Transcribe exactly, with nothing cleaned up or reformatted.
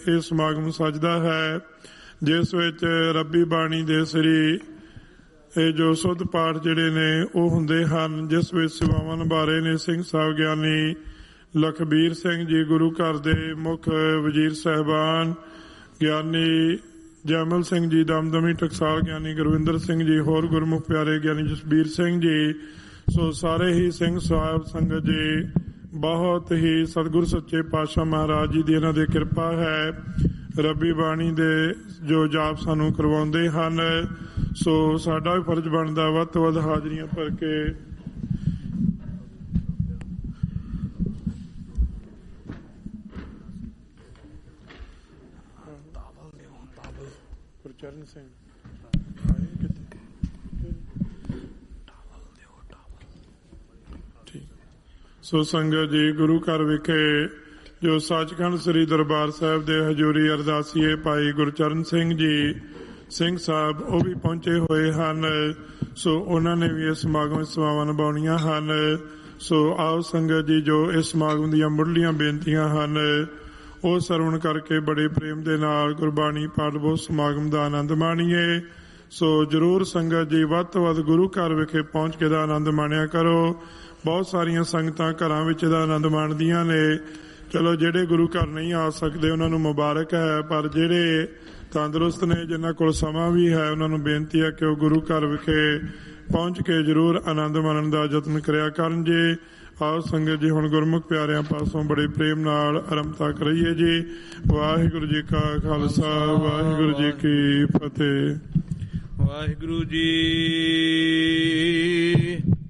ਇਹ ਸਮਾਗਮ ਸਜਦਾ ਹੈ, ਜਿਸ ਵਿੱਚ ਰੱਬੀ ਬਾਣੀ ਦੇ ਸ੍ਰੀ ਇਹ ਜੋ ਸੁੱਧ ਪਾਠ ਜਿਹੜੇ ਨੇ ਉਹ ਹੁੰਦੇ ਹਨ, ਜਿਸ ਵਿੱਚ ਸੇਵਾਵਾਂ ਨਿਭਾਰੇ ਨੇ ਸਿੰਘ ਸਾਹਿਬ ਗਿਆਨੀ ਲਖਬੀਰ ਸਿੰਘ ਜੀ, ਗੁਰੂ ਘਰ ਦੇ ਮੁੱਖ ਵਜ਼ੀਰ ਸਾਹਿਬਾਨ ਗਿਆਨੀ ਜੈਮਲ ਸਿੰਘ ਜੀ, ਦਮਦਮੀ ਟਕਸਾਲ ਗਿਆਨੀ ਗੁਰਵਿੰਦਰ ਸਿੰਘ ਜੀ, ਹੋਰ ਗੁਰਮੁਖ ਪਿਆਰੇ ਗਿਆਨੀ ਜਸਬੀਰ ਸਿੰਘ ਜੀ। ਸੋ ਸਾਰੇ ਹੀ ਸਿੰਘ ਸਾਹਿਬ ਸੰਗਤ ਜੀ, ਬਹੁਤ ਹੀ ਸਤਿਗੁਰ ਸੱਚੇ ਪਾਤਸ਼ਾਹ ਮਹਾਰਾਜ ਜੀ ਦੀ ਇਹਨਾਂ ਦੀ ਕਿਰਪਾ ਹੈ। ਰੱਬੀ ਬਾਣੀ ਦੇ ਜੋ ਜਾਪ ਸਾਨੂੰ ਕਰਵਾਉਂਦੇ ਹਨ, ਸੋ ਸਾਡਾ ਵੀ ਫਰਜ਼ ਬਣਦਾ ਵੱਧ ਤੋਂ ਵੱਧ ਹਾਜ਼ਰੀਆਂ ਭਰ ਕੇ ਗੁਰਚਰਨ ਸਿੰਘ ਸੋ ਸੰਗਤ ਜੀ, ਗੁਰੂ ਘਰ ਵਿਖੇ ਜੋ ਸੱਚਖੰਡ ਸ੍ਰੀ ਦਰਬਾਰ ਸਾਹਿਬ ਦੇ ਹਜ਼ੂਰੀ ਅਰਦਾਸੀਏ ਭਾਈ ਗੁਰਚਰਨ ਸਿੰਘ ਜੀ ਸਿੰਘ ਸਾਹਿਬ ਉਹ ਵੀ ਪਹੁੰਚੇ ਹੋਏ ਹਨ। ਸੋ ਉਹਨਾਂ ਨੇ ਵੀ ਇਸ ਸਮਾਗਮ ਵਿੱਚ ਸੇਵਾਵਾਂ ਨਿਭਾਉਣੀਆਂ ਹਨ। ਸੋ ਆਓ ਸੰਗਤ ਜੀ, ਜੋ ਇਸ ਸਮਾਗਮ ਦੀਆਂ ਮੁੱਢਲੀਆਂ ਬੇਨਤੀਆਂ ਹਨ ਉਹ ਸਰਵਣ ਕਰਕੇ ਬੜੇ ਪ੍ਰੇਮ ਦੇ ਨਾਲ ਗੁਰਬਾਣੀ ਪਾਠ ਬੋਧ ਸਮਾਗਮ ਦਾ ਆਨੰਦ ਮਾਣੀਏ। ਸੋ ਜ਼ਰੂਰ ਸੰਗਤ ਜੀ ਵੱਧ ਤੋਂ ਵੱਧ ਗੁਰੂ ਘਰ ਵਿਖੇ ਪਹੁੰਚ ਕੇ ਦਾ ਆਨੰਦ ਮਾਣਿਆ ਕਰੋ। ਬਹੁਤ ਸਾਰੀਆਂ ਸੰਗਤਾਂ ਘਰਾਂ ਵਿੱਚ ਦਾ ਆਨੰਦ ਮਾਣਦੀਆਂ ਨੇ। ਚਲੋ ਜਿਹੜੇ ਗੁਰੂ ਘਰ ਨਹੀਂ ਆ ਸਕਦੇ ਉਹਨਾਂ ਨੂੰ ਮੁਬਾਰਕ ਹੈ, ਪਰ ਜਿਹੜੇ ਤੰਦਰੁਸਤ ਨੇ, ਜਿਨ੍ਹਾਂ ਕੋਲ ਸਮਾਂ ਵੀ ਹੈ, ਉਹਨਾਂ ਨੂੰ ਬੇਨਤੀ ਹੈ ਕਿ ਉਹ ਗੁਰੂ ਘਰ ਵਿਖੇ ਪਹੁੰਚ ਕੇ ਜ਼ਰੂਰ ਆਨੰਦ ਮਾਣਨ ਦਾ ਯਤਨ ਕਰਿਆ ਕਰਨ ਜੀ। ਆਓ ਸੰਗਤ ਜੀ, ਹੁਣ ਗੁਰਮੁਖ ਪਿਆਰਿਆਂ ਪਾਸੋਂ ਬੜੇ ਪ੍ਰੇਮ ਨਾਲ ਆਰੰਭਤਾ ਕਰੀਏ ਜੀ। ਵਾਹਿਗੁਰੂ ਜੀ ਕਾ ਖਾਲਸਾ, ਵਾਹਿਗੁਰੂ ਜੀ ਕੀ ਫਤਿਹ। ਵਾਹਿਗੁਰੂ ਜੀ।